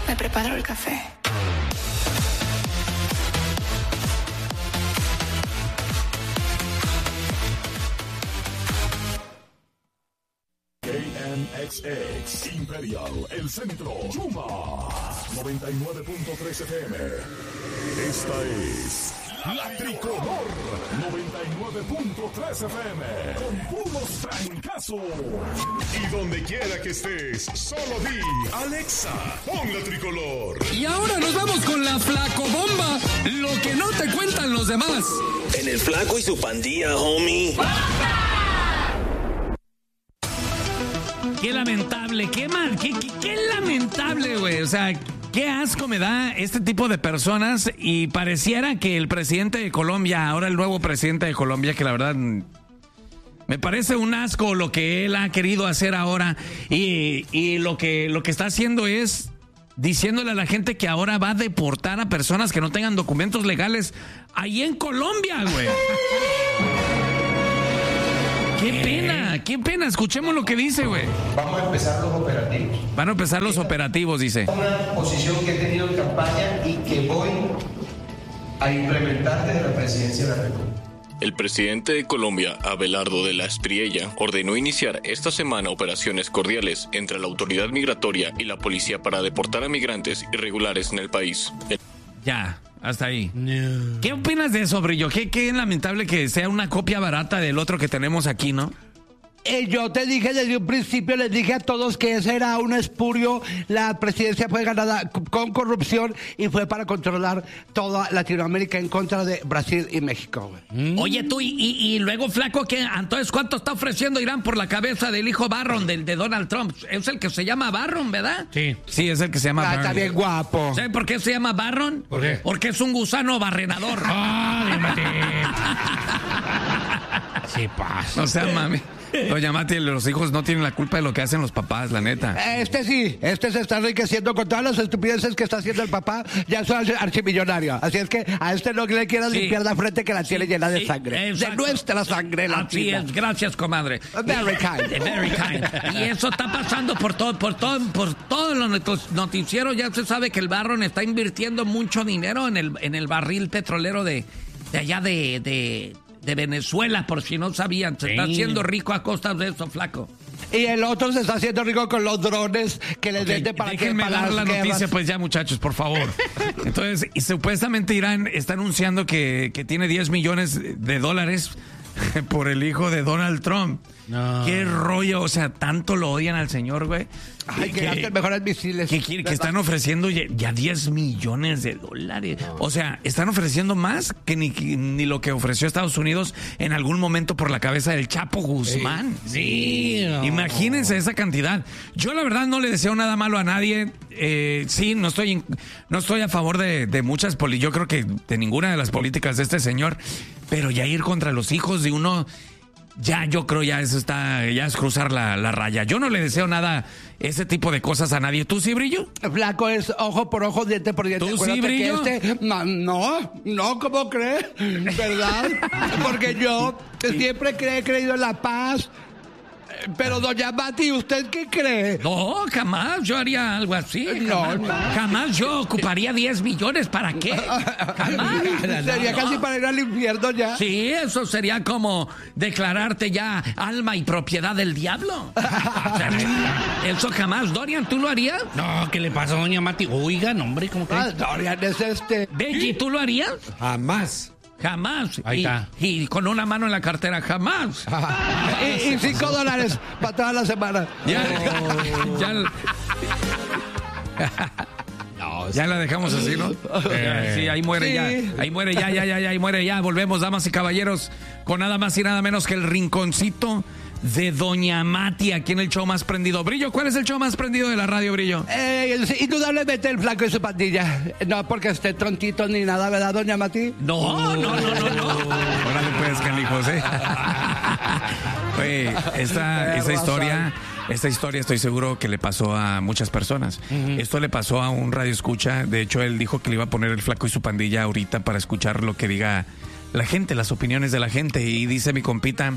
Me preparo el café. KMXX Imperial, El Centro, Yuma, 99.3 FM. Esta es La Tricolor, 99.3 FM, con puros trancazos. Y donde quiera que estés, solo di, Alexa, pon La Tricolor. Y ahora nos vamos con la Flacobomba, lo que no te cuentan los demás. En el Flaco y su pandilla, homie. Qué lamentable, qué lamentable, güey. O sea, qué asco me da este tipo de personas y pareciera que el presidente de Colombia, ahora el nuevo presidente de Colombia, que la verdad me parece un asco lo que él ha querido hacer ahora y lo que está haciendo es diciéndole a la gente que ahora va a deportar a personas que no tengan documentos legales ahí en Colombia, güey. Qué pena, escuchemos lo que dice, güey. Vamos a empezar los operativos. Van a empezar los operativos, dice. Una posición que he tenido en campaña y que voy a implementar desde la presidencia de la República. El presidente de Colombia, Abelardo de la Espriella, ordenó iniciar esta semana operaciones cordiales entre la autoridad migratoria y la policía para deportar a migrantes irregulares en el país. Ya, hasta ahí. No. ¿Qué opinas de eso, Brillo? Qué lamentable que sea una copia barata del otro que tenemos aquí, ¿no? Yo te dije desde un principio, les dije a todos que ese era un espurio. La presidencia fue ganada con corrupción y fue para controlar toda Latinoamérica en contra de Brasil y México. Oye, tú, y luego, Flaco, ¿qué? Entonces, ¿cuánto está ofreciendo Irán por la cabeza del hijo Barron, de Donald Trump? Es el que se llama Barron, ¿verdad? Sí. Sí, es el que se llama Barron. Está bien guapo. ¿Sabes por qué se llama Barron? ¿Por qué? Porque es un gusano barrenador. Sí, pasa. No sea mami. Doña Mati, los hijos no tienen la culpa de lo que hacen los papás, la neta. Este se está enriqueciendo con todas las estupideces que está haciendo el papá. Ya es archimillonario. Así es que a este no le quieras limpiar la frente, que la tiene llena de sangre. Exacto. De nuestra sangre, la Así china. es, gracias, comadre. Very kind. Very kind. Y eso está pasando por todos los noticieros. Ya se sabe que el Barron está invirtiendo mucho dinero en el barril petrolero de allá de Venezuela, por si no sabían. Se está haciendo rico a costa de eso, Flaco. Y el otro se está haciendo rico con los drones que les vende para que déjenme para dar la las guerras. noticia, pues ya, muchachos, por favor. Entonces, y supuestamente Irán está anunciando que tiene $10 millones por el hijo de Donald Trump. No. Qué rollo, o sea, tanto lo odian al señor, güey. Ay, que gasten mejores misiles. Que están ofreciendo ya $10 millones. No. O sea, están ofreciendo más que ni lo que ofreció Estados Unidos en algún momento por la cabeza del Chapo Guzmán. Sí. No. Imagínense esa cantidad. Yo la verdad no le deseo nada malo a nadie. Sí, no estoy a favor de muchas políticas. Yo creo que de ninguna de las políticas de este señor. Pero ya ir contra los hijos de uno... yo creo ya es cruzar la raya. Yo no le deseo nada, ese tipo de cosas a nadie. ¿Tú sí, Brillo? Flaco, es ojo por ojo, diente por diente. ¿Tú sí, Brillo? No, ¿cómo crees? ¿Verdad? Porque yo siempre he creído en la paz. Pero, doña Mati, ¿usted qué cree? No, jamás yo haría algo así. Jamás yo ocuparía 10 millones. ¿Para qué? Jamás. Sería casi para ir al infierno ya. Sí, eso sería como declararte ya alma y propiedad del diablo. Eso jamás. Dorian, ¿tú lo harías? No, ¿qué le pasa a doña Mati? Oigan, hombre, ¿cómo que? Dorian es Benji, ¿tú lo harías? Jamás. Jamás. Ahí está. Y con una mano en la cartera, jamás. y $5 para toda la semana. Ya la dejamos así, ¿no? Sí, ahí muere ya. Ahí muere ya, ahí muere ya. Volvemos, damas y caballeros, con nada más y nada menos que el rinconcito de Doña Mati, aquí en el show más prendido. Brillo, ¿cuál es el show más prendido de la radio, Brillo? Indudablemente el Flaco y su pandilla. No porque esté tontito ni nada, ¿verdad, Doña Mati? No. Órale pues, canijos, Oye, esta historia estoy seguro que le pasó a muchas personas. Esto le pasó a un radio escucha. De hecho, él dijo que le iba a poner el Flaco y su pandilla ahorita para escuchar lo que diga la gente, las opiniones de la gente. Y dice mi compita...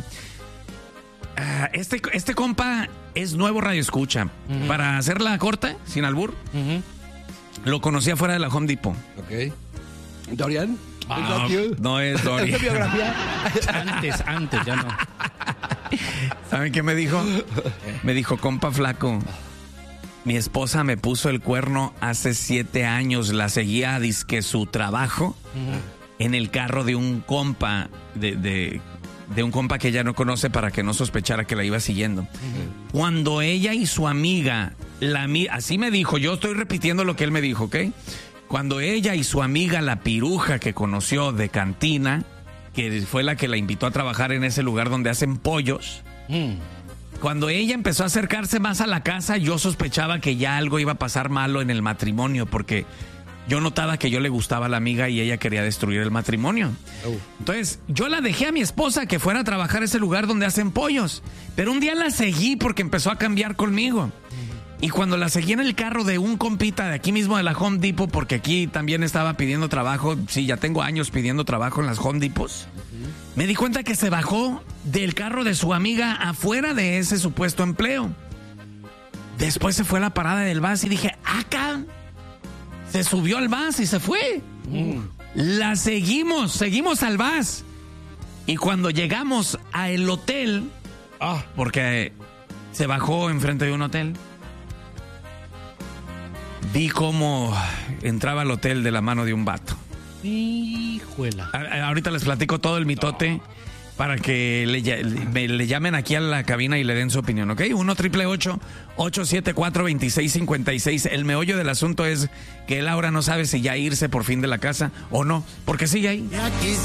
Este compa es nuevo radio escucha. Para hacerla corta, sin albur, Lo conocí afuera de la Home Depot. Ok. ¿Dorian? No es Dorian. ¿Es tu biografía? Antes, ya no. ¿Saben qué me dijo? Me dijo, compa flaco, mi esposa me puso el cuerno hace 7 años. La seguía a disque su trabajo en el carro de un compa, de un compa que ella no conoce para que no sospechara que la iba siguiendo. Cuando ella y su amiga, así me dijo, yo estoy repitiendo lo que él me dijo, ¿ok? Cuando ella y su amiga, la piruja que conoció de cantina, que fue la que la invitó a trabajar en ese lugar donde hacen pollos, cuando ella empezó a acercarse más a la casa, yo sospechaba que ya algo iba a pasar malo en el matrimonio, porque yo notaba que yo le gustaba a la amiga y ella quería destruir el matrimonio. Entonces, yo la dejé a mi esposa que fuera a trabajar a ese lugar donde hacen pollos, pero un día la seguí porque empezó a cambiar conmigo. Y cuando la seguí en el carro de un compita de aquí mismo de la Home Depot, porque aquí también estaba pidiendo trabajo, sí, ya tengo años pidiendo trabajo en las Home Depots, me di cuenta que se bajó del carro de su amiga afuera de ese supuesto empleo. Después se fue a la parada del bus y dije, acá, se subió al bus y se fue. La seguimos al bus. Y cuando llegamos al hotel, porque se bajó enfrente de un hotel, vi cómo entraba al hotel de la mano de un vato. Hijuela. Ahorita les platico todo el mitote para que le llamen aquí a la cabina y le den su opinión, ¿ok? 1-888-874-2656. El meollo del asunto es que Laura no sabe si ya irse por fin de la casa o no, porque sigue ahí.